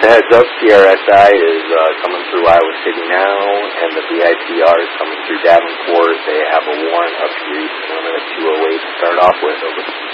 Just a heads up, PRSI is coming through Iowa City now, and the VIPR is coming through Davenport. They have a warrant up to reach limit of 208 to start off with. Over.